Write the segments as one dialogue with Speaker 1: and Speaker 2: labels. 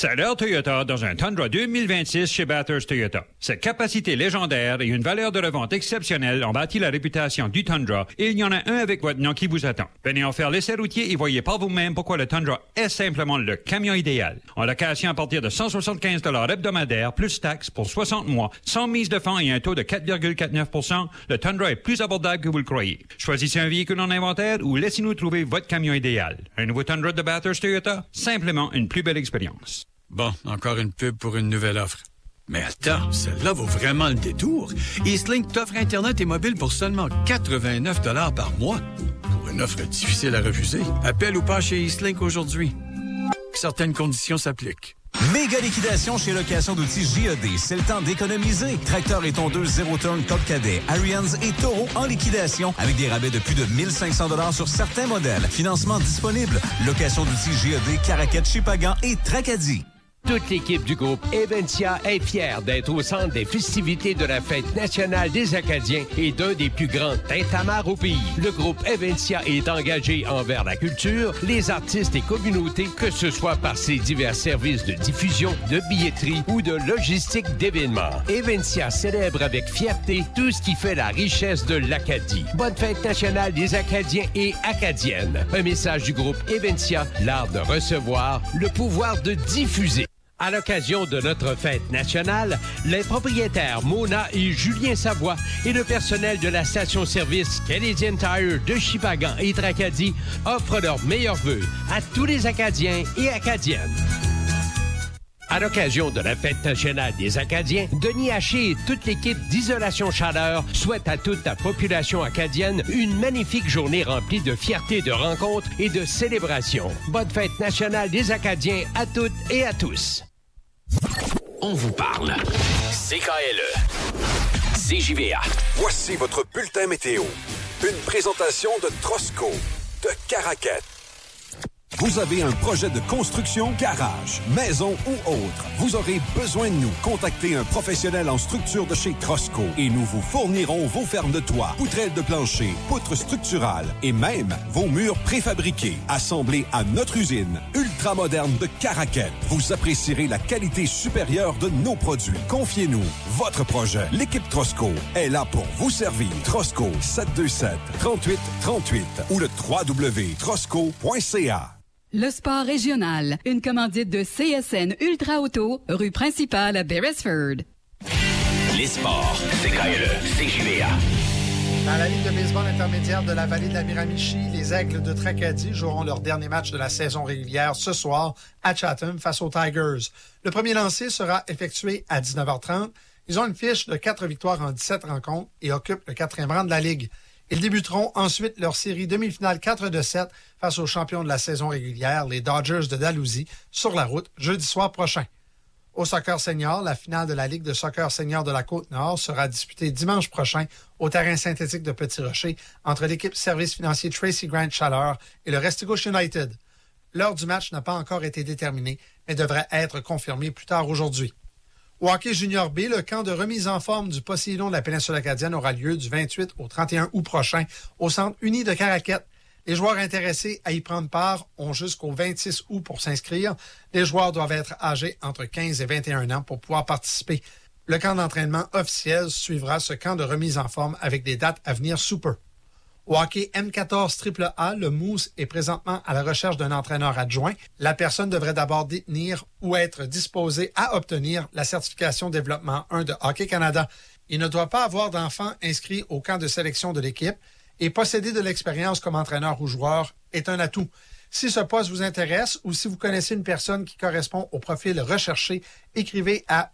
Speaker 1: C'est l'heure Toyota dans un Tundra 2026 chez Bathurst Toyota. Cette capacité légendaire et une valeur de revente exceptionnelle ont bâti la réputation du Tundra et il y en a un avec votre nom qui vous attend. Venez en faire l'essai routier et voyez par vous-même pourquoi le Tundra est simplement le camion idéal. En location à partir de 175 $ hebdomadaires plus taxes pour 60 mois, sans mise de fonds et un taux de 4,49 %, le Tundra est plus abordable que vous le croyez. Choisissez un véhicule en inventaire ou laissez-nous trouver votre camion idéal. Un nouveau Tundra de Bathurst Toyota, simplement une plus belle expérience.
Speaker 2: Bon, encore une pub pour une nouvelle offre. Mais attends, celle-là vaut vraiment le détour. Eastlink t'offre Internet et mobile pour seulement 89 $ par mois. Pour une offre difficile à refuser, appelle ou pas chez Eastlink aujourd'hui. Certaines conditions s'appliquent.
Speaker 3: Méga liquidation chez Location d'outils JED. C'est le temps d'économiser. Tracteurs et tondeuses 0 tonnes Top Cadet, Arians et Taureau en liquidation avec des rabais de plus de 1500 $ sur certains modèles. Financement disponible. Location d'outils JED, Caraquette, Chipagan et Tracadie.
Speaker 4: Toute l'équipe du groupe Eventia est fière d'être au centre des festivités de la Fête nationale des Acadiens et d'un des plus grands tintamarres au pays. Le groupe Eventia est engagé envers la culture, les artistes et communautés, que ce soit par ses divers services de diffusion, de billetterie ou de logistique d'événements. Eventia célèbre avec fierté tout ce qui fait la richesse de l'Acadie. Bonne Fête nationale des Acadiens et Acadiennes. Un message du groupe Eventia, l'art de recevoir, le pouvoir de diffuser. À l'occasion de notre fête nationale, les propriétaires Mona et Julien Savoie et le personnel de la station-service Canadian Tire de Chipagan et Tracadie offrent leurs meilleurs vœux à tous les Acadiens et Acadiennes. À l'occasion de la Fête nationale des Acadiens, Denis Haché et toute l'équipe d'Isolation Chaleur souhaitent à toute la population acadienne une magnifique journée remplie de fierté, de rencontres et de célébrations. Bonne Fête nationale des Acadiens à toutes et à tous.
Speaker 5: On vous parle. CKLE. CJVA.
Speaker 6: Voici votre bulletin météo. Une présentation de Trosco, de Caraquette. Vous avez un projet de construction, garage, maison ou autre. Vous aurez besoin de nous. Contactez un professionnel en structure de chez Trosco et nous vous fournirons vos fermes de toit, poutrelles de plancher, poutres structurales et même vos murs préfabriqués, assemblés à notre usine ultramoderne de Caraquette. Vous apprécierez la qualité supérieure de nos produits. Confiez-nous votre projet. L'équipe Trosco est là pour vous servir. Trosco 727-3838 ou le www.trosco.ca.
Speaker 7: Le sport régional, une commandite de CSN Ultra Auto, rue principale à Beresford.
Speaker 5: Les sports, CKLE, CJVA.
Speaker 8: Dans la Ligue de baseball intermédiaire de la vallée de la Miramichi, les Aigles de Tracadie joueront leur dernier match de la saison régulière ce soir à Chatham face aux Tigers. Le premier lancer sera effectué à 19h30. Ils ont une fiche de 4 victoires en 17 rencontres et occupent le 4e rang de la Ligue. Ils débuteront ensuite leur série demi-finale 4-7 face aux champions de la saison régulière, les Dodgers de Dalhousie, sur la route jeudi soir prochain. Au soccer senior, la finale de la Ligue de soccer senior de la Côte-Nord sera disputée dimanche prochain au terrain synthétique de Petit-Rocher entre l'équipe service financier Tracy Grant Chaleur et le Restigouche United. L'heure du match n'a pas encore été déterminée, mais devrait être confirmée plus tard aujourd'hui. Au hockey junior B, le camp de remise en forme du Poséidon de la péninsule acadienne aura lieu du 28 au 31 août prochain au Centre uni de Caraquette. Les joueurs intéressés à y prendre part ont jusqu'au 26 août pour s'inscrire. Les joueurs doivent être âgés entre 15 et 21 ans pour pouvoir participer. Le camp d'entraînement officiel suivra ce camp de remise en forme avec des dates à venir sous peu. Au hockey M14 AAA, le Moose est présentement à la recherche d'un entraîneur adjoint. La personne devrait d'abord détenir ou être disposée à obtenir la certification développement 1 de Hockey Canada. Il ne doit pas avoir d'enfants inscrits au camp de sélection de l'équipe et posséder de l'expérience comme entraîneur ou joueur est un atout. Si ce poste vous intéresse ou si vous connaissez une personne qui correspond au profil recherché, écrivez à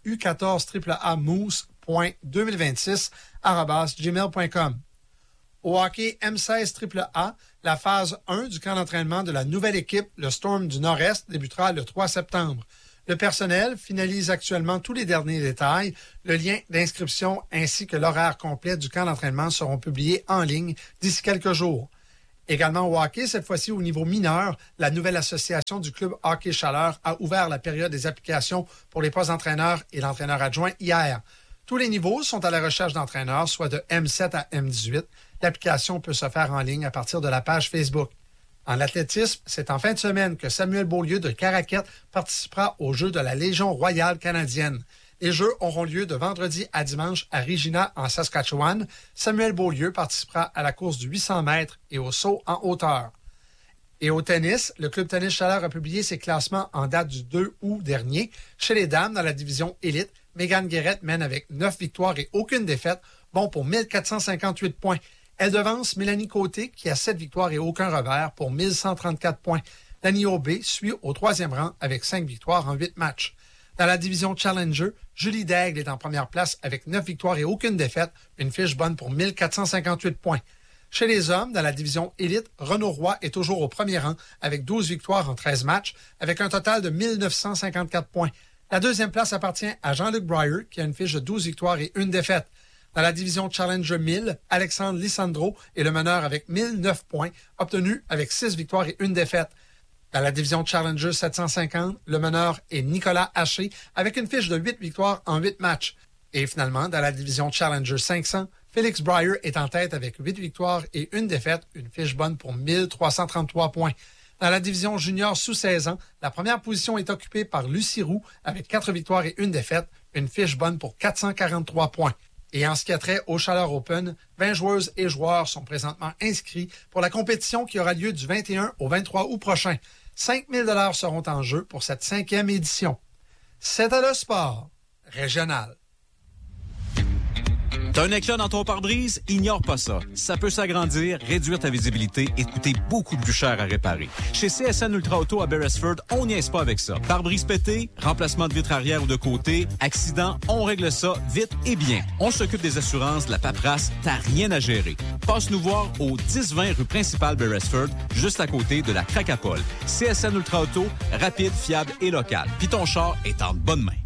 Speaker 8: u14aamousse.2026@gmail.com. Au hockey M16 AAA, la phase 1 du camp d'entraînement de la nouvelle équipe, le Storm du Nord-Est, débutera le 3 septembre. Le personnel finalise actuellement tous les derniers détails. Le lien d'inscription ainsi que l'horaire complet du camp d'entraînement seront publiés en ligne d'ici quelques jours. Également au hockey, cette fois-ci au niveau mineur, la nouvelle association du club Hockey Chaleur a ouvert la période des applications pour les postes d'entraîneur et l'entraîneur adjoint hier. Tous les niveaux sont à la recherche d'entraîneurs, soit de M7 à M18. L'application peut se faire en ligne à partir de la page Facebook. En athlétisme, c'est en fin de semaine que Samuel Beaulieu de Caraquet participera aux Jeux de la Légion royale canadienne. Les Jeux auront lieu de vendredi à dimanche à Regina, en Saskatchewan. Samuel Beaulieu participera à la course du 800 mètres et au saut en hauteur. Et au tennis, le Club Tennis Chaleur a publié ses classements en date du 2 août dernier. Chez les dames, dans la division élite, Megan Guérette mène avec 9 victoires et aucune défaite, bon pour 1458 points. Elle devance Mélanie Côté, qui a 7 victoires et aucun revers, pour 1134 points. Dani Aubé suit au 3e rang avec 5 victoires en 8 matchs. Dans la division Challenger, Julie Daigle est en première place avec 9 victoires et aucune défaite, une fiche bonne pour 1458 points. Chez les hommes, dans la division élite, Renaud Roy est toujours au premier rang avec 12 victoires en 13 matchs, avec un total de 1954 points. La deuxième place appartient à Jean-Luc Breyer, qui a une fiche de 12 victoires et une défaite. Dans la division Challenger 1000, Alexandre Lissandro est le meneur avec 1009 points, obtenus avec 6 victoires et une défaite. Dans la division Challenger 750, le meneur est Nicolas Haché, avec une fiche de 8 victoires en 8 matchs. Et finalement, dans la division Challenger 500, Félix Breyer est en tête avec 8 victoires et une défaite, une fiche bonne pour 1333 points. Dans la division junior sous 16 ans, la première position est occupée par Lucie Roux avec 4 victoires et une défaite, une fiche bonne pour 443 points. Et en ce qui a trait au Chaleur Open, 20 joueuses et joueurs sont présentement inscrits pour la compétition qui aura lieu du 21 au 23 août prochain. 5 000 $ seront en jeu pour cette 5e édition. C'était le sport régional.
Speaker 3: T'as un éclat dans ton pare-brise? Ignore pas ça. Ça peut s'agrandir, réduire ta visibilité et te coûter beaucoup plus cher à réparer. Chez CSN Ultra Auto à Beresford, on niaise pas avec ça. Pare-brise pété, remplacement de vitre arrière ou de côté, accident, on règle ça vite et bien. On s'occupe des assurances, de la paperasse, t'as rien à gérer. Passe nous voir au 10-20 rue principale Beresford, juste à côté de la Cracapole. CSN Ultra Auto, rapide, fiable et local. Puis ton char est en bonne main.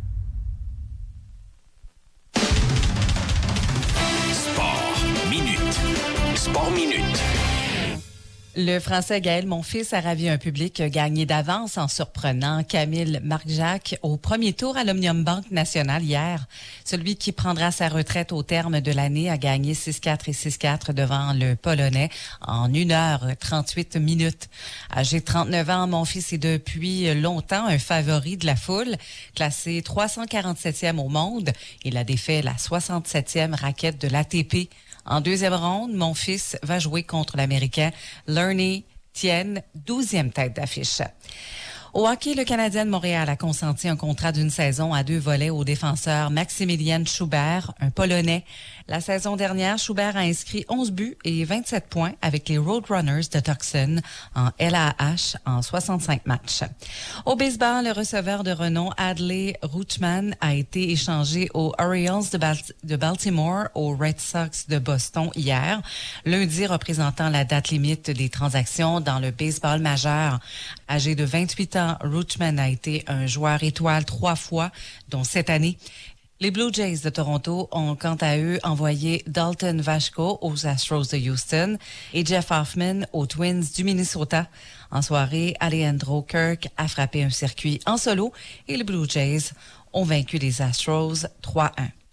Speaker 5: Sport Minute.
Speaker 9: Le Français Gaël Monfils a ravi un public qui a gagné d'avance en surprenant Camille Marc-Jacques au premier tour à l'Omnium Banque Nationale hier. Celui qui prendra sa retraite au terme de l'année a gagné 6-4 et 6-4 devant le Polonais en 1h38 minutes. Âgé de 39 ans, Monfils est depuis longtemps un favori de la foule. Classé 347e au monde, il a défait la 67e raquette de l'ATP. En deuxième ronde, Monfils va jouer contre l'Américain Lerny Tien, 12e tête d'affiche. Au hockey, le Canadien de Montréal a consenti un contrat d'une saison à 2 volets au défenseur Maximilian Schubert, un Polonais. La saison dernière, Schubert a inscrit 11 buts et 27 points avec les Roadrunners de Tucson en LAH en 65 matchs. Au baseball, le receveur de renom Adley Rutschman a été échangé aux Orioles de Baltimore aux Red Sox de Boston hier, lundi représentant la date limite des transactions dans le baseball majeur. Âgé de 28 ans, Rutschman a été un joueur étoile 3 fois, dont cette année. Les Blue Jays de Toronto ont quant à eux envoyé Dalton Vaschko aux Astros de Houston et Jeff Hoffman aux Twins du Minnesota. En soirée, Alejandro Kirk a frappé un circuit en solo et les Blue Jays ont vaincu les Astros 3-1.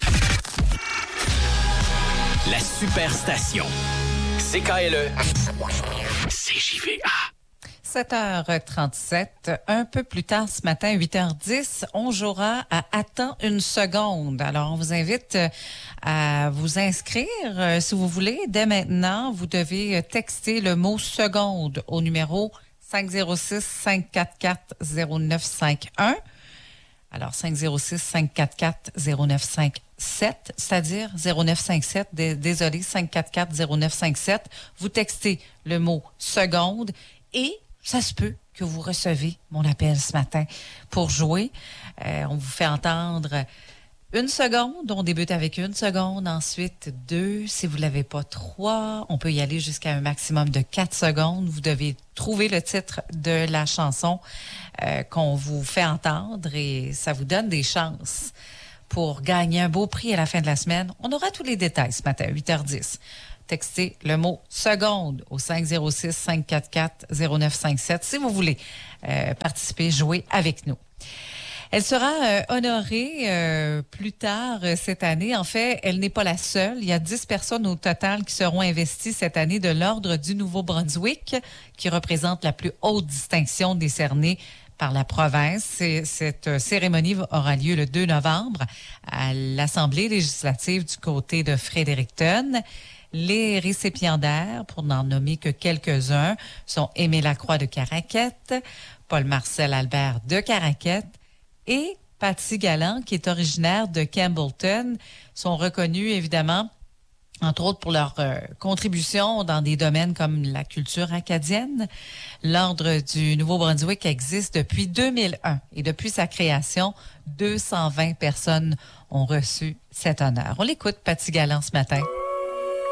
Speaker 5: La Superstation. CKLE. CJVA.
Speaker 9: 7h37, un peu plus tard ce matin, 8h10, on jouera à Attends une seconde. Alors, on vous invite à vous inscrire, si vous voulez. Dès maintenant, vous devez texter le mot seconde au numéro 506-544-0951. Alors, 506-544-0957, c'est-à-dire 0957, désolé, 544-0957. Vous textez le mot seconde et ça se peut que vous recevez mon appel ce matin pour jouer. On vous fait entendre 1 seconde. On débute avec 1 seconde. Ensuite, 2. Si vous ne l'avez pas, 3. On peut y aller jusqu'à un maximum de 4 secondes. Vous devez trouver le titre de la chanson qu'on vous fait entendre et ça vous donne des chances pour gagner un beau prix à la fin de la semaine. On aura tous les détails ce matin, 8h10. Textez le mot seconde au 506-544-0957 si vous voulez participer, jouer avec nous. Elle sera honorée plus tard cette année. En fait, elle n'est pas la seule. Il y a 10 personnes au total qui seront investies cette année de l'Ordre du Nouveau-Brunswick, qui représente la plus haute distinction décernée par la province. Cette cérémonie aura lieu le 2 novembre à l'Assemblée législative du côté de Fredericton. Les récipiendaires, pour n'en nommer que quelques-uns, sont Aimé Lacroix de Caraquette, Paul-Marcel Albert de Caraquette et Patty Galland, qui est originaire de Campbellton, sont reconnus évidemment, entre autres pour leur contribution dans des domaines comme la culture acadienne. L'Ordre du Nouveau-Brunswick existe depuis 2001 et depuis sa création, 220 personnes ont reçu cet honneur. On l'écoute, Patty Galland, ce matin.